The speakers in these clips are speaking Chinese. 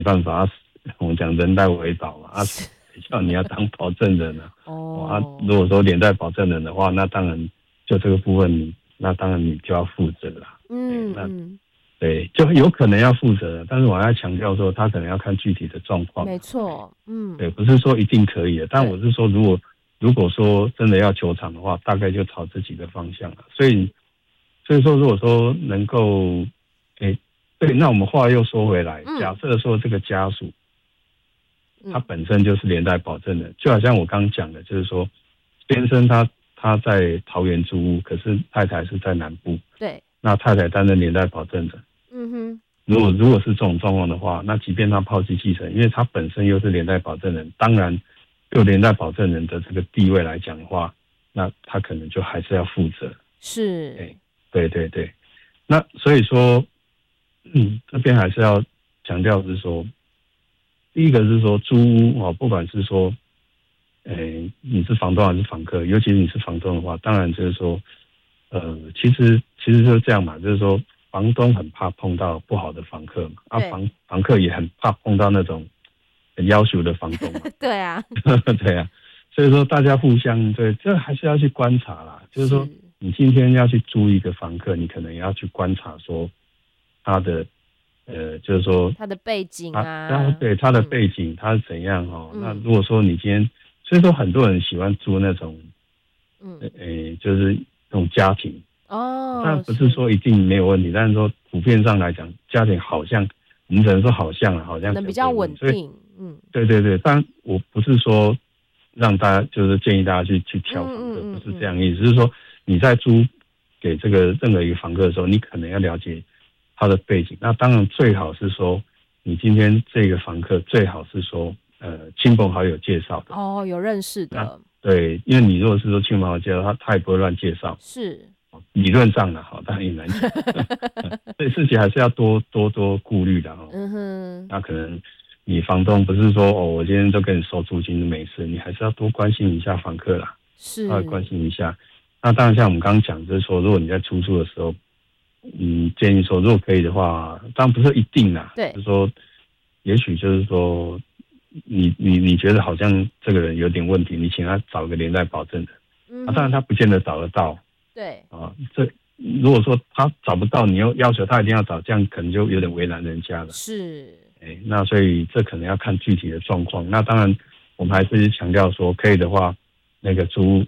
没办法，我们讲人代为保嘛，叫你要当保证人啊。如果说连带保证人的话，那当然就这个部分那当然你就要负责啦。对，就有可能要负责，但是我要强调说，他可能要看具体的状况。 没错， 对，不是说一定可以的，但我是说，如果说真的要求偿的话，大概就朝这几个方向了。所以说，如果说能够，对，那我们话又说回来，假设说这个家属，他本身就是连带保证人，就好像我刚刚讲的，就是说，先生他在桃园租屋，可是太太是在南部， 对， 那太太担任连带保证人。如果是这种状况的话，那即便他抛弃继承，因为他本身又是连带保证人，当然就连带保证人的这个地位来讲的话，那他可能就还是要负责。 是， 对。那所以说，这边还是要强调是说，第一个是说租屋不管是说，你是房东还是房客，尤其是你是房东的话，当然就是说，其实就是这样嘛，就是说。房东很怕碰到不好的房客嘛，房客也很怕碰到那种很要求的房东嘛。 对啊， 对啊，所以说大家互相这还是要去观察啦。就是说，你今天要去租一个房客，你可能也要去观察说他的就是说他的背景啊， 对他的背景他是怎样那如果说你今天，所以说很多人喜欢租那种，就是那种家庭。但不是说一定没有问题，但是说普遍上来讲，家庭好像我们只能说好像可能比较稳定。 对，但我不是说让大家就是建议大家去挑房客，不是这样意思，是说你在租给这个任何一个房客的时候，你可能要了解他的背景。那当然最好是说，你今天这个房客最好是说亲朋好友介绍的有认识的。 对，因为你如果是说亲朋好友介绍，他也不会乱介绍。 是。 理论上的当然也难讲，所以事情还是要多顾虑的那可能你房东不是说我今天就跟你收租金就没事，你还是要多关心一下房客啦， 是， 稍微关心一下。那当然像我们刚刚讲，就是说如果你在出租的时候，建议说如果可以的话，当然不是一定啦， 对， 就是说也许就是说你觉得好像这个人有点问题，你请他找个连带保证的，当然他不见得找得到。 对如果说他找不到，你又要求他一定要找，这样可能就有点为难人家了。 是， 那所以这可能要看具体的状况。那当然，我们还是强调说，可以的话，那个租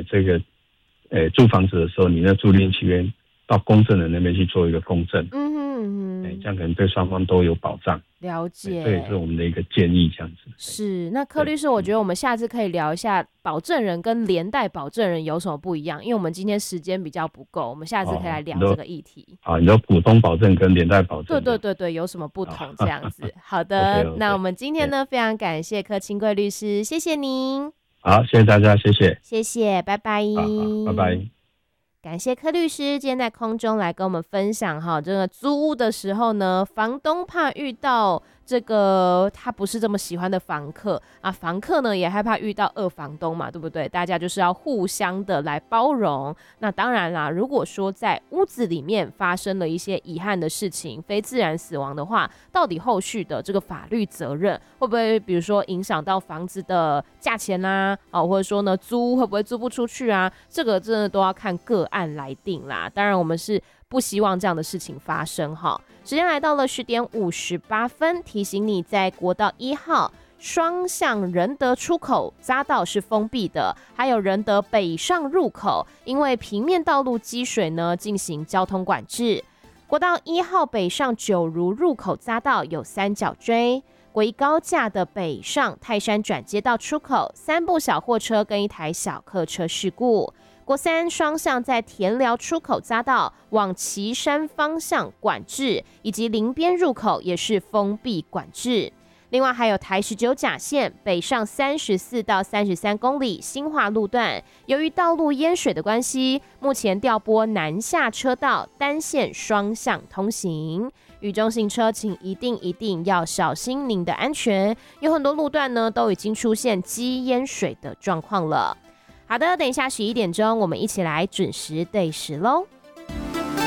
房子的时候，你那租赁契约到公证人那边去做一个公证。这样可能对双方都有保障。 了解， 这也是我们的一个建议，这样子。 是，那柯律师，我觉得我们下次可以聊一下保证人跟连带保证人有什么不一样，因为我们今天时间比较不够，我们下次可以来聊这个议题。 你说普通保证跟连带保证， 对，有什么不同这样子？好的， okay. 那我们今天呢，非常感谢柯清贵律师，谢谢您。 好，谢谢大家，谢谢，拜拜。 拜拜。 感谢柯律师今天在空中来跟我们分享这个租屋的时候呢，房东怕遇到这个他不是这么喜欢的房客啊，房客呢也害怕遇到恶房东嘛，对不对？大家就是要互相的来包容。那当然啦，如果说在屋子里面发生了一些遗憾的事情，非自然死亡的话，到底后续的这个法律责任会不会比如说影响到房子的价钱啦，或者说呢租会不会租不出去啊，这个真的都要看个案来定啦。当然我们是不希望这样的事情发生哈。时间来到了10点58分，提醒你在国道1号双向仁德出口匝道是封闭的，还有仁德北上入口因为平面道路积水呢进行交通管制。国道1号北上九如入口匝道有三角锥，国一高架的北上泰山转接道出口3部小货车跟1台小客车事故。国三双向在田寮出口匝道往旗山方向管制，以及林边入口也是封闭管制。另外还有台19甲线北上34到33公里新化路段，由于道路淹水的关系，目前调拨南下车道单线双向通行。雨中行车请一定要小心您的安全，有很多路段呢都已经出现积淹水的状况了。好的，等一下11点钟我们一起来准时对时咯。